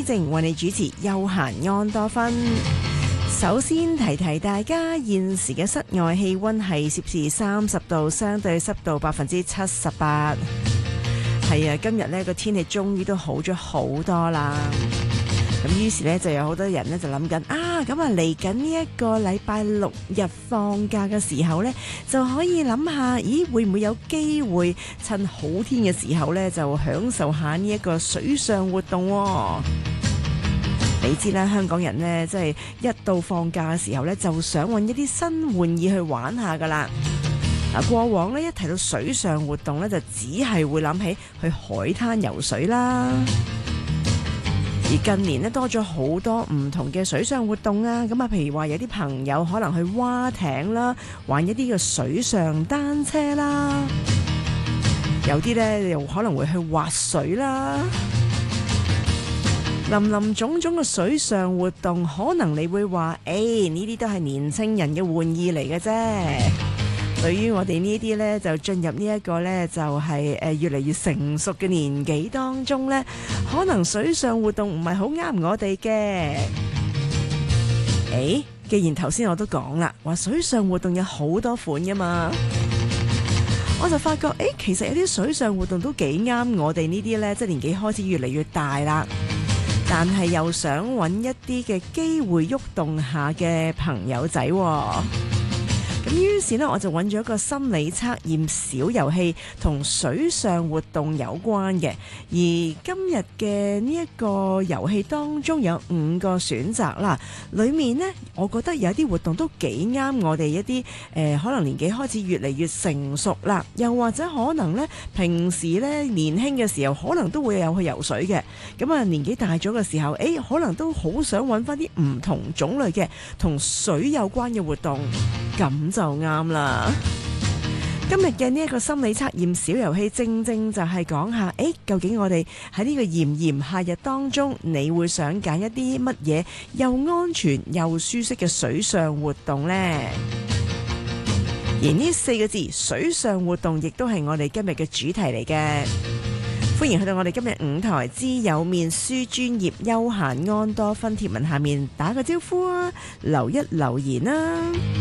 思靜為你主持休閒安多芬。首先提提大家，現時嘅室外氣溫係攝氏30度，相對濕度78%。係啊，今日呢個天氣終於都好咗好多啦。咁於是呢，就有好多人呢就諗緊咁啊嚟緊呢一個禮拜6日放假嘅時候呢，就可以諗下，咦會唔會有機會趁好天嘅時候呢，就享受下呢一個水上活動喎。你知啦，香港人呢，即係一到放假嘅時候呢，就想揾一啲新玩意去玩下噶啦。過往呢，一提到水上活動呢，就只係會諗起去海灘游水啦。而近年呢，多咗好多唔同嘅水上活動啊，咁啊，譬如話有啲朋友可能去划艇啦，玩一啲嘅水上單車啦，有啲呢又可能會去滑水啦，林林總總嘅水上活動，可能你會話，呢啲都係年青人嘅玩意嚟嘅啫。對於我哋呢啲呢，就進入呢一個呢，就係越嚟越成熟嘅年紀當中呢，可能水上活動唔係好啱我哋嘅。既然頭先我都講啦，話水上活動有好多款噶嘛，我就發覺其實有啲水上活動都幾啱我哋呢啲呢，即係年紀開始越嚟越大啦，但係又想揾一啲嘅機會喐動下嘅朋友仔喎。咁於是呢，我就揾咗一個心理測驗小遊戲，同水上活動有關嘅。而今日嘅呢一個遊戲當中有5個選擇啦，裏面呢，我覺得有啲活動都幾啱我哋一啲可能年紀開始越嚟越成熟啦，又或者可能呢，平時呢年輕嘅時候可能都會有去游水嘅。咁啊年紀大咗嘅時候，可能都好想揾翻啲唔同種類嘅同水有關嘅活動，咁就啱啦。今日嘅呢一個心理測驗小遊戲，正正就係講下，究竟我哋喺呢個炎炎夏日當中，你會想揀一啲乜嘢又安全又舒適嘅水上活動呢？而呢4個字水上活動，亦都係我哋今日嘅主題嚟嘅。歡迎去到我哋今日5台之有面書專頁休閒安多芬貼文下面打個招呼啊，留言啦。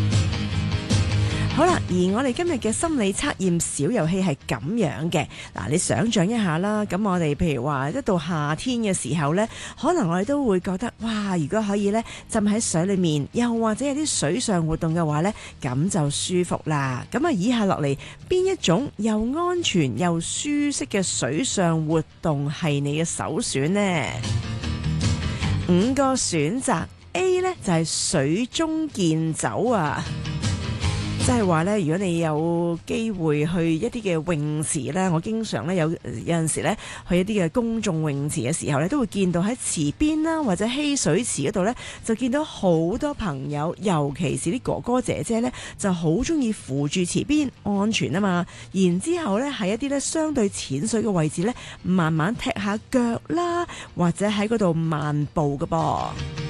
好啦，而我哋今日嘅心理測驗小遊戲係咁樣嘅。嗱，你想象一下啦，咁我哋譬如話一到夏天嘅時候呢，可能我哋都會覺得，哇！如果可以呢，浸喺水裏面，又或者有啲水上活動嘅話呢，咁就舒服啦。咁啊，以下落嚟邊一種又安全又舒適嘅水上活動係你嘅首選呢？5個選擇 A 呢，就係水中健走啊。即係話咧，如果你有機會去一啲嘅泳池咧，我經常咧有陣時咧去一啲嘅公眾泳池嘅時候咧，都會見到喺池邊啦或者嬉水池嗰度咧，就見到好多朋友，尤其是啲哥哥姐姐咧，就好中意扶住池邊安全啊嘛。然之後咧喺一啲咧相對淺水嘅位置咧，慢慢踢下腳啦，或者喺嗰度漫步㗎噃。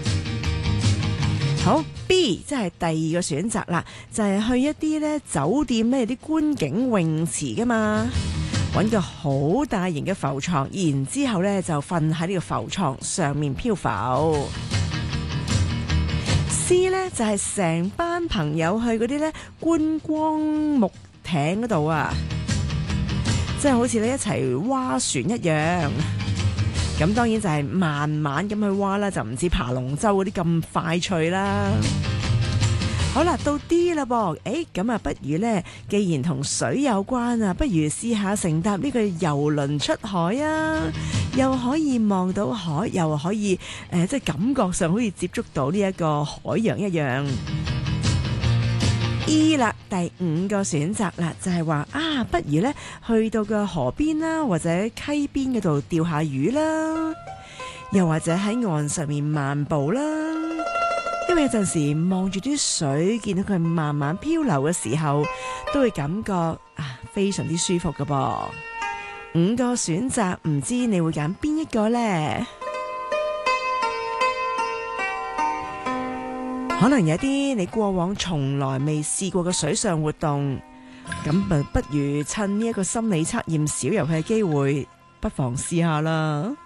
好 B 即係第2個選擇啦，就係去一啲咧酒店咧啲觀景泳池噶嘛，揾個好大型嘅浮床，然之後咧就瞓喺呢個浮床上面漂浮。C 咧就係成班朋友去嗰啲咧觀光木艇嗰度啊，即係好似你一齊划船一樣。咁當然就係慢慢咁去划啦，就唔似爬龍舟嗰啲咁快脆啦。好啦，到 D 啦噃，咁啊，不如呢，既然同水有關啊，不如試下乘搭呢個郵輪出海啊，又可以望到海，又可以即係感覺上好似接觸到呢一個海洋一樣。E 啦，第5個選擇啦，就係話不如呢去到個河邊啦，或者溪邊嗰度釣下魚啦，又或者喺岸上面漫步啦。因為有陣時望住啲水，見到佢慢慢漂流嘅時候，都會感覺非常之舒服㗎噃。5個選擇，唔知你會揀邊一個呢？可能有啲你過往從來未試過嘅水上活動，咁不如趁呢一個心理測驗小遊戲嘅機會，不妨試下啦。